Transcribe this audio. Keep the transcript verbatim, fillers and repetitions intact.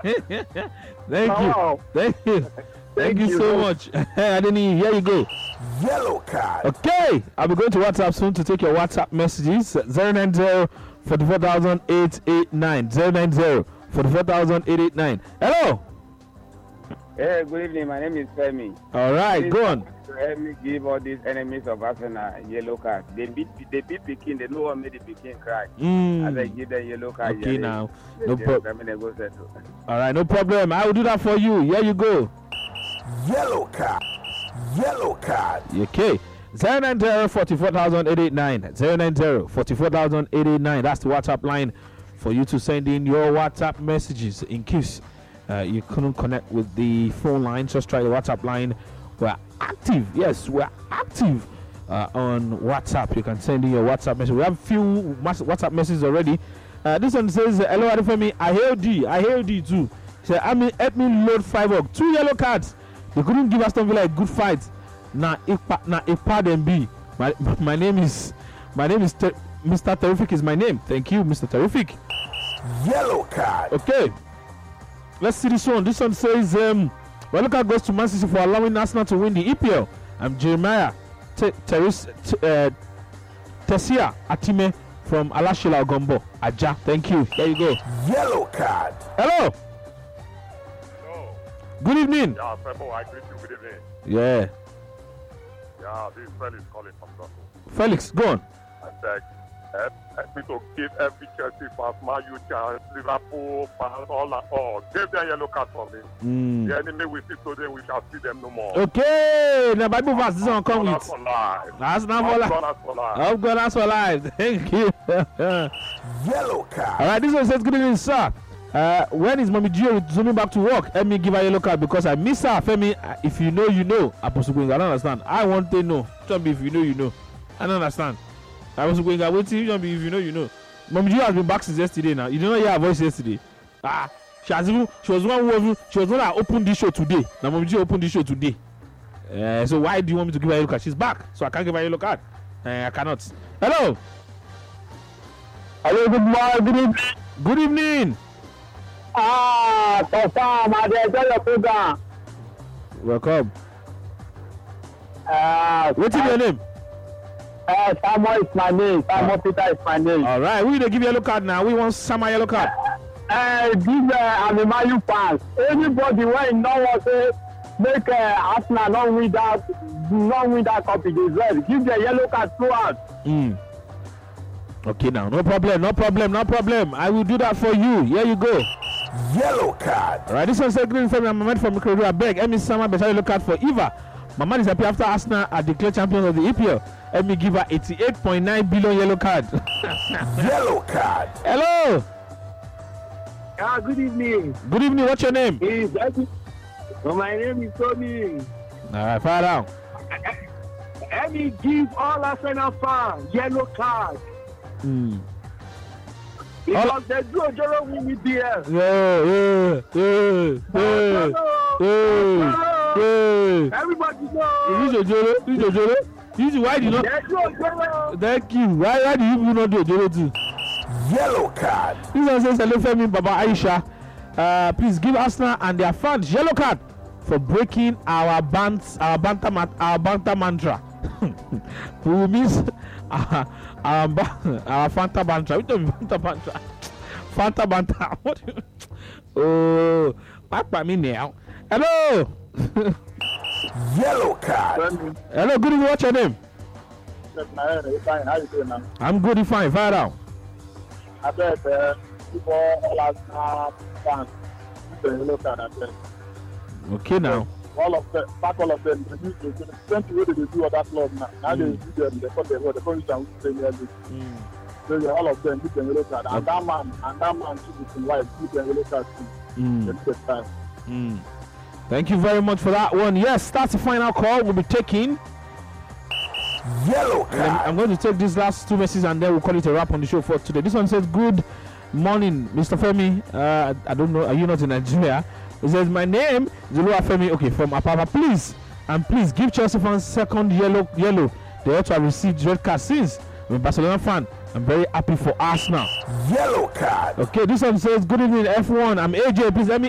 Thank you. Thank you. Thank you so much. Adeni, here you go. Yellow card. Okay, I'll be going to WhatsApp soon to take your WhatsApp messages. zero nine zero forty-four thousand eight hundred eighty-nine. zero nine zero forty-four thousand eight hundred eighty-nine. Hello. Hey, good evening. My name is Femi. All right, Please go on. Help me give all these enemies of Arsenal yellow card. They beat, they beat Pekin. They know what made the Pekin cry. Mm. As I give them yellow card. Okay, yeah, now. They, No they, problem. they, go settle. All right, no problem. I will do that for you. Here you go. Yellow card. Yellow card. Okay. zero nine zero forty-four thousand eight hundred eighty-nine. zero nine zero forty-four thousand eight hundred eighty-nine. That's the WhatsApp line for you to send in your WhatsApp messages in case uh, you couldn't connect with the phone line. Just try the WhatsApp line. We're active. Yes, we're active uh, on WhatsApp. You can send in your WhatsApp message. We have a few mas- WhatsApp messages already. Uh, this one says, hello, Adefemi. I hail D. I hail D too. Say, I mean, help me load five up. Two yellow cards. They couldn't give Aston Villa a good fight. Now, if now if pardon be, my my name is my name is Ter- Mister Terrific is my name. Thank you, Mister Terrific. Yellow card. Okay, let's see this one. This one says, um, well, look at goes to Man City for allowing Arsenal to win the E P L. I'm Jeremiah Te- Teres Te- uh, Tessia Atime from Alashila Ogombo Aja. Thank you. There you go. Yellow card. Hello. Hello. Good evening. Yeah, Febo, I greet you. Good evening. Yeah. Yeah, this is Felix calling from Dublin. Felix, go on. I said, help, help me to give every Chelsea fans, Man U chance, Liverpool fans, all that, all. Give them yellow card for me. Mm. The enemy we see today, we shall see them no more. Okay. Now, Bible verse this one come Gunners with. for life. That's not for life. Gunners for life. Oh, God, that's for life. Thank you. Yellow card. All right, this one says, good evening, sir. Uh, when is Mommy Gio zooming back to work? Let me give her a yellow card because I miss her. Femi, uh, if you know, you know. Apostle Gwinga, I don't understand. I want to know. Don't be if you know, you know. I don't understand. Apostle Gwinga, wait till you don't be if you know, you know. Mommy Gio has been back since yesterday now. You did not hear her voice yesterday. Ah, she has even, she was one who was, she was one that opened this show today. Now Mommy Gio opened this show today. Uh, so why do you want me to give her a yellow card? She's back, so I can't give her a yellow card. Uh, I cannot. Hello. Hello, good morning. Good evening. Good evening. Ah, confirm. I did tell your program. Welcome. Uh, What's your name? Uh, Samuel is my name. Samuel Peter is my name. All right, we they give yellow card now. We want Sama yellow card. Uh, this uh, I'm a Man U fan. Anybody when no one say make uh, Arsenal not win that, not win that cup, it is red. Give the yellow card throughout. Mm. Okay, now no problem, no problem, no problem. I will do that for you. Here you go. Yellow card. All right, this one's a green from my man from Mikrodu. I beg, Emi Sama better yellow card for Eva. My man is happy after Arsenal are declared champions of the E P L. Let me give her eighty-eight point nine billion yellow card. Yellow card. Hello. Ah, good evening. Good evening. What's your name? Is oh, my name is Tony. All right, fire down. Let me give all Arsenal fans yellow card. Mm. Because they do a job with me there. Yeah, yeah, yeah, yeah, yeah, yeah. Everybody knows. This is Ojoro. This is Ojoro. This is why do you not? They do a job. Thank you. Why, why do you not do Ojoro too? Yellow card. This one says, hello, Femi, Baba Aisha. Uh, please give Arsenal and their fans yellow card for breaking our bant, our banter, mat, our banter mantra. We will miss our, our, our Fanta banter. We don't Fanta banter. Fanta banter. What? Oh, what by me now? Hello. Yellow card. Hello, good evening. What's your name? How you doing now? I'm good. Fine. Fire down. I bet uh, people all Arsenal fans the yellow card. I bet. Okay now. All of them, back all of them, they use the same way they do other clubs now. Now they use them, they cut the road, they come down with the Premier League. So yeah, all of them give them yellow card. And that man, and that man should be white, give them yellow card too. Mm. The time. Mm. Thank you very much for that one. Yes, that's the final call we'll be taking. Yellow Um, card. I'm going to take these last two messages and then we'll call it a wrap on the show for today. This one says, good morning, Mister Femi. Uh, I don't know, are you not in Nigeria? It says, my name is Olua Femi. Okay, from Apapa. Please, and please give Chelsea fans second yellow. Yellow. They ought to have received red card since I'm a Barcelona fan. I'm very happy for Arsenal. Yellow card. Okay, this one says, good evening, F one. I'm A J. Please let me